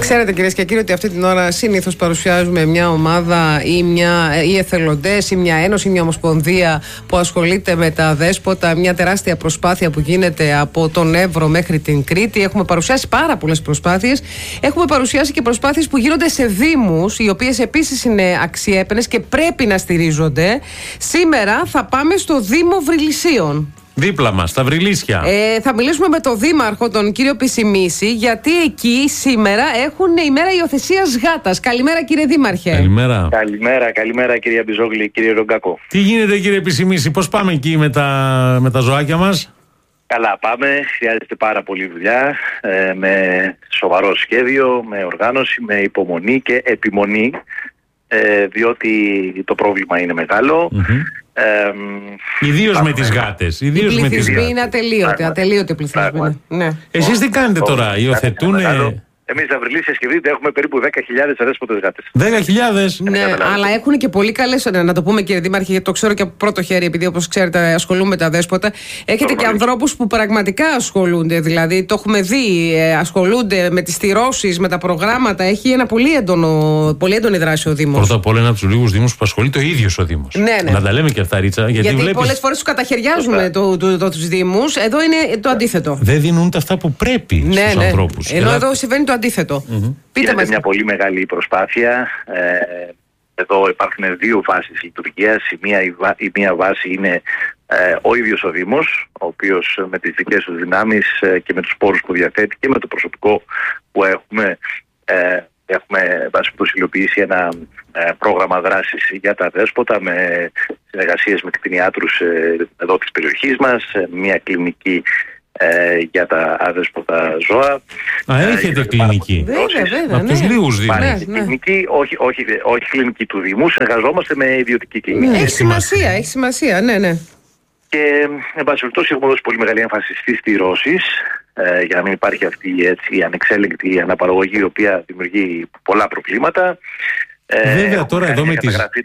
Ξέρετε, κυρίες και κύριοι, ότι αυτή την ώρα συνήθως παρουσιάζουμε μια ομάδα ή εθελοντές ή μια ένωση ή μια ομοσπονδία που ασχολείται με τα δέσποτα. Μια τεράστια προσπάθεια που γίνεται από τον Εύρο μέχρι την Κρήτη. Έχουμε παρουσιάσει πάρα πολλές προσπάθειες. Έχουμε παρουσιάσει και προσπάθειες που γίνονται σε δήμους, οι οποίες επίσης είναι αξιέπαινες και πρέπει να στηρίζονται. Σήμερα θα πάμε στο Δήμο Βρυλισσίων. Δίπλα μας, στα Βρυλίσια. Θα μιλήσουμε με τον Δήμαρχο, τον κύριο Πισιμίση, γιατί εκεί σήμερα έχουν ημέρα υιοθεσίας γάτας. Καλημέρα, κύριε Δήμαρχε. Καλημέρα. Καλημέρα κυρία Μπιζόγλη, κύριε Ρογκάκο. Τι γίνεται, κύριε Πισιμίση, πώς πάμε εκεί με τα ζωάκια μας? Καλά πάμε, χρειάζεται πάρα πολλή δουλειά, με σοβαρό σχέδιο, με οργάνωση, με υπομονή και επιμονή, διότι το πρόβλημα είναι μεγάλο. Ιδίως με τις γάτες. Οι πληθυσμοί είναι ατελείωτοι πληθυσμοί. Ναι. Εσείς τι κάνετε τώρα, υιοθετούνε? Εμείς στα Βρυλίσια, σκεφτείτε, έχουμε περίπου 10.000 αδέσποτες γάτες. 10.000? Ναι, αλλά έχουν και πολύ καλές, να το πούμε, κύριε Δήμαρχε, γιατί το ξέρω και από πρώτο χέρι, επειδή όπως ξέρετε ασχολούμαι με τα δέσποτα. Έχετε και ανθρώπους που πραγματικά ασχολούνται, δηλαδή το έχουμε δει, ασχολούνται με τις στηρώσεις, με τα προγράμματα. Έχει ένα πολύ έντονη δράση ο Δήμος. Πρώτα απ' όλα είναι από τους λίγους Δήμους που ασχολείται ο ίδιος ο Δήμος. Ναι. Να τα λέμε και αυτά, Ρίτσα. Γιατί πολλές φορές τους καταχαιριάζουμε τους Δήμους. Εδώ είναι το αντίθετο. Δεν δίνουν αυτά που πρέπει στους ανθρώπους. Ενώ εδώ συμβαίνει το αντίθετο. Είναι μια πολύ μεγάλη προσπάθεια. Εδώ υπάρχουν δύο φάσεις λειτουργίας. Η μία βάση είναι ο ίδιος ο Δήμος, ο οποίος με τις δικές του δυνάμεις και με τους πόρους που διαθέτει και με το προσωπικό που έχουμε υλοποιήσει ένα πρόγραμμα δράσης για τα δέσποτα με συνεργασίες με κτηνιάτρους εδώ της περιοχής μας, μια κλινική για τα αδέσποτα ζώα. Έχετε κλινική? Βέβαια, από τους λίγους Δήμους. Κλινική, όχι κλινική του Δήμου, συνεργαζόμαστε με ιδιωτική κλινική. Έχει σημασία, ναι. Και εν πάση περιπτώσει έχουμε δώσει πολύ μεγάλη έμφαση στις στηρώσεις, για να μην υπάρχει αυτή η ανεξέλεγκτη αναπαραγωγή, η οποία δημιουργεί πολλά προβλήματα. Βέβαια τώρα εδώ με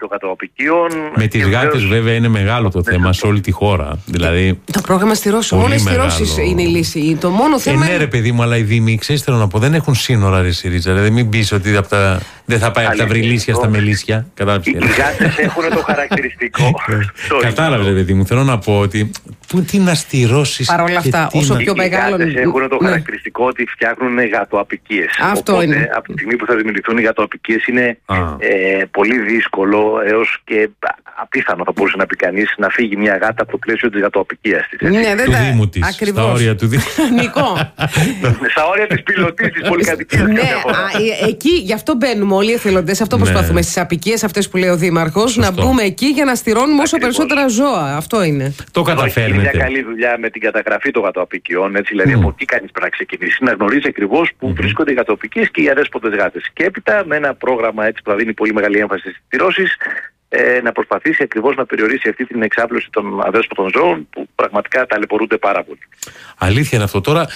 τις γάτες βέβαια είναι μεγάλο το θέμα σε όλη τη χώρα. Δηλαδή, το πρόγραμμα στηρώσεων, όλες οι στηρώσεις είναι η λύση. Το μόνο θέμα ναι ρε παιδί μου, αλλά οι Δήμοι, ξέρεις, θέλω να πω, δεν έχουν σύνορα, ρε Σιρίτσα. Δηλαδή μην πεις ότι δεν θα πάει από τα Βρυλίσια στα Μελίσια. Οι γάτες έχουν το χαρακτηριστικό. Κατάλαβε, παιδί μου, θέλω να πω ότι τι να στηρώσεις. Παρ' όλα αυτά, όσο πιο μεγάλο. Οι γάτες έχουν το χαρακτηριστικό ότι φτιάχνουν γατοαπικίες. Αυτό είναι. Από τη στιγμή που θα δημιουργηθούν οι γατοαπικίες είναι πολύ δύσκολο έως και απίθανο, θα μπορούσε να πει κανείς, να φύγει μια γάτα από το πλαίσιο της γατοαπικίας της. Ναι, του Δήμου της. Ακριβώς. Στα όρια του Δήμου. Νικό. Στα όρια της πιλωτής της πολυκατοικίας. Ναι, εκεί, γι' αυτό μπαίνουμε όλοι οι εθελοντές, αυτό προσπαθούμε. Στις απικίες αυτές που λέει ο Δήμαρχος, να μπούμε εκεί για να στηρώνουμε όσο περισσότερα ζώα. Αυτό είναι. Το καταφέρνετε. Είναι μια καλή δουλειά με την καταγραφή των γατοαπικιών. Δηλαδή, από εκεί κανείς πρέπει να ξεκινήσει, να γνωρίζει ακριβώς πού βρίσκονται οι γατοαπικίες και οι αδέσποτες γάτες. Και έπειτα με ένα πρόγραμμα έτσι που θα δίνει πολύ μεγάλη έμφαση στις στηρώσεις, να προσπαθήσει ακριβώς να περιορίσει αυτή την εξάπλωση των αδέσποτων ζώων που πραγματικά ταλαιπωρούνται πάρα πολύ. Αλήθεια είναι αυτό. Τώρα,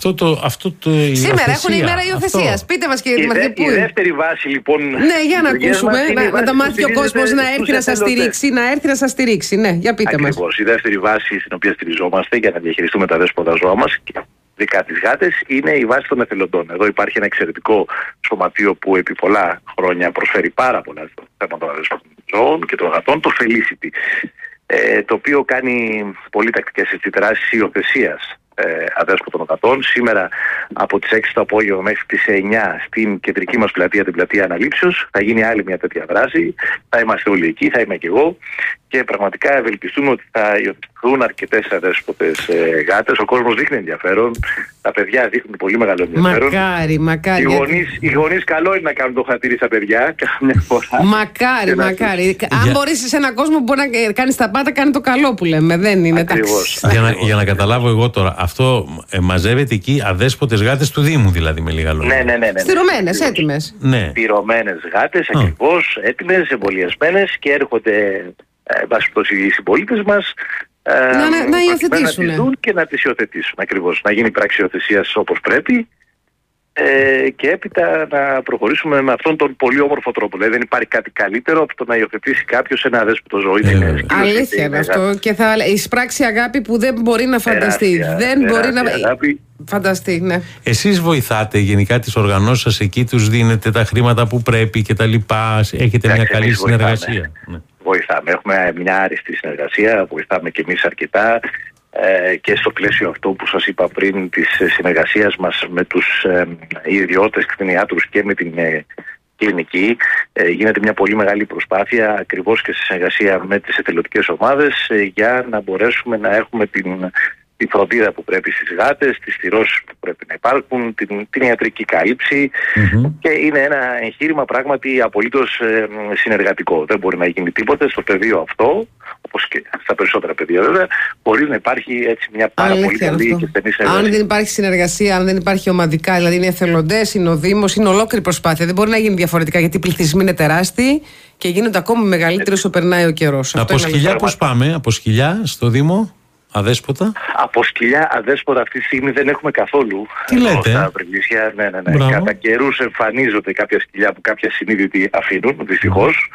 σήμερα έχουν ημέρα υιοθεσίας. Πείτε μας, κύριε Δήμαρχε, πού είναι. Η δεύτερη βάση, λοιπόν. Ναι, για να ακούσουμε, να τα μάθει ο κόσμος να έρθει να σας στηρίξει. Ναι, για πείτε μας. Ακριβώς. Η δεύτερη βάση στην οποία στηριζόμαστε για να διαχειριστούμε τα αδέσποτα ζώα μας, ειδικά τις γάτες, είναι η βάση των εθελοντών. Εδώ υπάρχει ένα εξαιρετικό σωματείο που επί πολλά χρόνια προσφέρει πάρα πολλά στο θέμα των αδέσποτων ζώων και των γατών, το Felicity, το οποίο κάνει πολύ τακτικές δράσεις υιοθεσίας αδέσποτων γατών. Σήμερα από τις 6 το απόγευμα μέχρι τις 9 στην κεντρική μας πλατεία, την πλατεία Αναλήψεως, θα γίνει άλλη μια τέτοια δράση. Θα είμαστε όλοι εκεί, θα είμαι και εγώ, και πραγματικά ευελπιστούμε ότι θα υιοθετηθούν αρκετές αδέσποτες γάτες. Ο κόσμος δείχνει ενδιαφέρον, τα παιδιά δείχνουν πολύ μεγάλο ενδιαφέρον. Μακάρι. Οι γονείς καλό είναι να κάνουν το χατήρι στα παιδιά καμιά φορά. Μακάρι. Αν μπορείς σε έναν κόσμο που μπορεί να κάνεις τα πάντα, κάνει το καλό που λέμε. Δεν είναι Ακριβώς. Για να καταλάβω εγώ τώρα, αυτό μαζεύεται εκεί αδέσποτες γάτες του Δήμου, δηλαδή, με λίγα λόγια. Ναι. Στηρωμένες, έτοιμες. Ναι. Στηρωμένες γάτες, ακριβώς, έτοιμες, εμβολιασμένες, και έρχονται οι συμπολίτες μας να υιοθετήσουν. Να τις δουν και να τις υιοθετήσουν. Ακριβώς. Να γίνει πράξη υιοθεσίας όπως πρέπει. και έπειτα να προχωρήσουμε με αυτόν τον πολύ όμορφο τρόπο. Δηλαδή δεν υπάρχει κάτι καλύτερο από το να υιοθετήσει κάποιος ένα αδέσποτο ζωή. Αλήθεια είναι αυτό. Και θα εισπράξει αγάπη που δεν μπορεί να φανταστεί. Δεν μπορεί να φανταστεί, ναι. Εσείς βοηθάτε γενικά τις οργανώσεις σας εκεί, τους δίνετε τα χρήματα που πρέπει και τα λοιπά, έχετε μια καλή συνεργασία? Βοηθάμε. Έχουμε μια άριστη συνεργασία, βοηθάμε και εμείς αρκετά. Και στο πλαίσιο αυτό που σας είπα πριν της συνεργασίας μας με τους ιδιώτες κτηνιάτρους και με την κλινική, γίνεται μια πολύ μεγάλη προσπάθεια ακριβώς και σε συνεργασία με τις εθελοντικές ομάδες για να μπορέσουμε να έχουμε τη φροντίδα που πρέπει στις γάτες, τις θυρώσεις που πρέπει να υπάρχουν, την ιατρική κάλυψη και είναι ένα εγχείρημα πράγματι απολύτως συνεργατικό. Δεν μπορεί να γίνει τίποτε στο πεδίο αυτό, όπως και στα περισσότερα πεδία βέβαια, μπορεί να υπάρχει έτσι μια πάρα πολύ καλή και στενή συνεργασία. Αν δεν υπάρχει συνεργασία, αν δεν υπάρχει ομαδικά, δηλαδή είναι εθελοντές, είναι ο Δήμος, είναι ολόκληρη προσπάθεια. Δεν μπορεί να γίνει διαφορετικά γιατί οι πληθυσμοί είναι τεράστιοι και γίνονται ακόμη μεγαλύτεροι όσο περνάει ο καιρός. Από Σκυλιά πώς πάμε, από Σκυλιά στο Δήμο? Αδέσποτα. Από Σκυλιά αδέσποτα αυτή τη στιγμή δεν έχουμε καθόλου. Τι λέτε? Στα Βρυλίσια, ναι. Κατά καιρούς εμφανίζονται κάποια σκυλιά που κάποια συνείδητοι αφήνουν, δυστυχώς.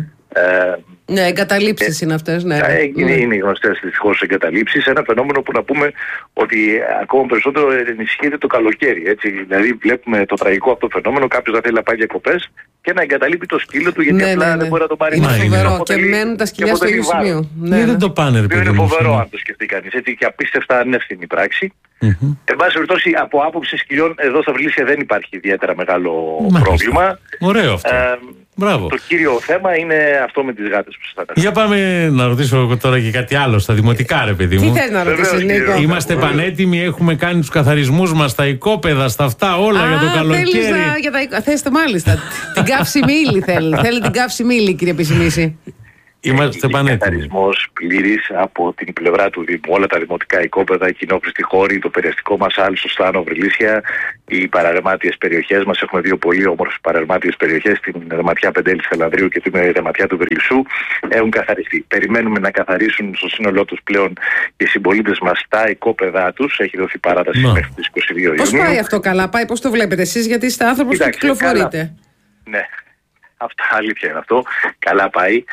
Ναι, εγκαταλείψεις είναι αυτές, ναι. Είναι γνωστές δυστυχώς εγκαταλείψεις. Ένα φαινόμενο που να πούμε ότι ακόμα περισσότερο ενισχύεται το καλοκαίρι. Έτσι. Δηλαδή βλέπουμε το τραγικό αυτό φαινόμενο, κάποιος θα θέλει να πάει διακοπές και να εγκαταλείπει το σκύλο του γιατί απλά δεν μπορεί να το πάρει. Είναι φοβερό και μένουν τα σκυλιά στο ίδιο σημείο. Δεν το πάνε, ρε παιδί. Είναι φοβερό αν το σκεφτεί κανείς. Έτσι και απίστευτα ανεύθυνη πράξη. Εν πάση περιπτώσει, από άποψη σκυλιών, εδώ στα Βρυλίσια δεν υπάρχει ιδιαίτερα μεγάλο πρόβλημα. Ωραίο αυτό. Μπράβο. Το κύριο θέμα είναι αυτό με τις γάτες που σας τα Για πάμε να ρωτήσω τώρα και κάτι άλλο στα δημοτικά, ρε παιδί μου. Τι θες να ρωτήσεις, Νίκο? Είμαστε πανέτοιμοι, έχουμε κάνει τους καθαρισμούς μας, τα οικόπεδα, στα αυτά, όλα για το καλοκαίρι. Θες το μάλιστα. Την καύσιμη ύλη θέλει την καύσιμη ύλη, κύριε Επισημίση. Είμαστε πανέτοιμοι. Καθαρισμός πλήρης από την πλευρά του Δήμου. Όλα τα δημοτικά οικόπεδα, οι κοινόχρηστοι χώροι, το περιαστικό μας άλσο στα Άνω Βρυλίσια, οι παραρρεμάτιες περιοχές μας. Έχουμε δύο πολύ όμορφες παραρρεμάτιες περιοχές, την Ρεματιά Πεντέλης Χαλανδρίου και την Ρεματιά του Βρυλισσού. Έχουν καθαριστεί. Περιμένουμε να καθαρίσουν στο σύνολό τους πλέον οι συμπολίτες μας τα οικόπεδά τους. Έχει δοθεί παράταση μέχρι τις 22 Ιουνίου. Πώς πάει αυτό καλά? Πάει, πώς το βλέπετε εσείς, γιατί είστε άνθρωπος που κυκλοφορείτε? Ναι, αυτά αλήθεια είναι αυτό. Καλά πάει.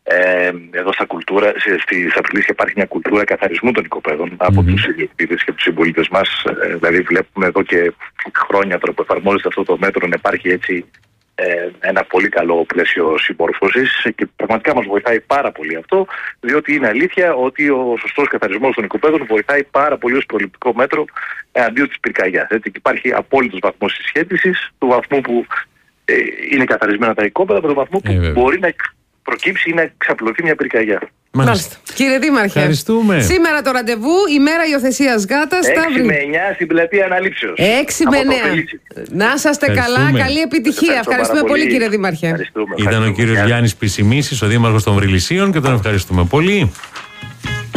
Εδώ στα Βρυλίσια υπάρχει μια κουλτούρα καθαρισμού των οικοπαίδων από τους ιδιοκτήτες και τους συμπολίτες μας. Δηλαδή βλέπουμε εδώ και χρόνια τώρα που εφαρμόζεται αυτό το μέτρο να υπάρχει έτσι ένα πολύ καλό πλαίσιο συμμόρφωσης και πραγματικά μας βοηθάει πάρα πολύ αυτό, διότι είναι αλήθεια ότι ο σωστός καθαρισμός των οικοπαίδων βοηθάει πάρα πολύ ως προληπτικό μέτρο αντίον της πυρκαγιάς. Υπάρχει απόλυτος βαθμός συσχέτισης του βαθμού που είναι καθαρισμένα τα οικόπεδα με τον βαθμό που μπορεί να προκύψει ή να ξαπλωθεί μια πυρκαγιά. Μάλιστα. Κύριε Δήμαρχε, ευχαριστούμε. Σήμερα το ραντεβού, ημέρα υιοθεσίας γάτας. 6 με 9 στην πλατεία Αναλήψεως. 6 με 9. Να είσαστε καλά, καλή επιτυχία. Ευχαριστούμε πολύ, κύριε Δήμαρχε. Ήταν ο κύριος Γιάννης Πισημίσης, ο Δήμαρχος των Βρυλισσίων, και τον ευχαριστούμε πολύ.